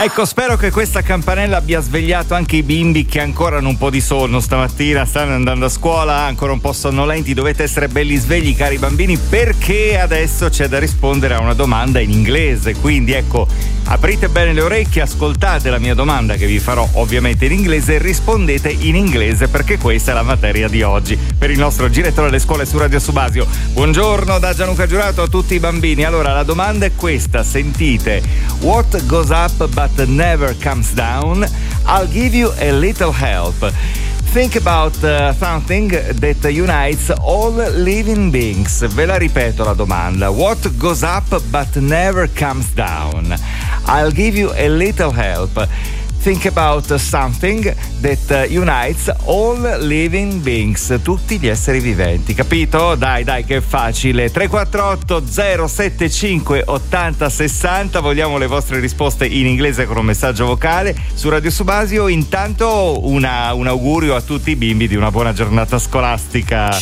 Ecco, spero che questa campanella abbia svegliato anche i bimbi che ancora hanno un po' di sonno stamattina, stanno andando a scuola, ancora un po' sonnolenti. Dovete essere belli svegli, cari bambini, perché adesso c'è da rispondere a una domanda in inglese. Quindi ecco, aprite bene le orecchie, ascoltate la mia domanda che vi farò ovviamente in inglese e rispondete in inglese, perché questa è la materia di oggi per il nostro giretto delle scuole su Radio Subasio. Buongiorno da Gianluca Giurato a tutti i bambini. Allora, la domanda è questa, sentite: what goes up but never comes down? I'll give you a little help. Think about something that unites all living beings. Ve la ripeto la domanda. What goes up but never comes down? I'll give you a little help. Think about something that unites all living beings. Tutti gli esseri viventi, capito? Dai, che è facile. 348 075 80 60. Vogliamo le vostre risposte in inglese con un messaggio vocale su Radio Subasio. Intanto un augurio a tutti i bimbi di una buona giornata scolastica.